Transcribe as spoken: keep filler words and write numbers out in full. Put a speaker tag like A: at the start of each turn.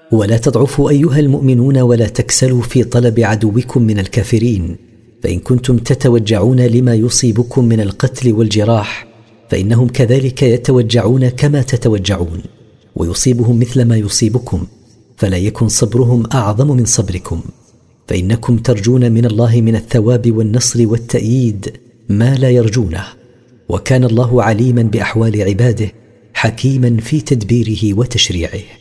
A: ولا تضعفوا أيها المؤمنون ولا تكسلوا في طلب عدوكم من الكافرين، فإن كنتم تتوجعون لما يصيبكم من القتل والجراح فإنهم كذلك يتوجعون كما تتوجعون، ويصيبهم مثل ما يصيبكم، فلا يكن صبرهم أعظم من صبركم، فإنكم ترجون من الله من الثواب والنصر والتأييد ما لا يرجونه، وكان الله عليما بأحوال عباده حكيما في تدبيره وتشريعه.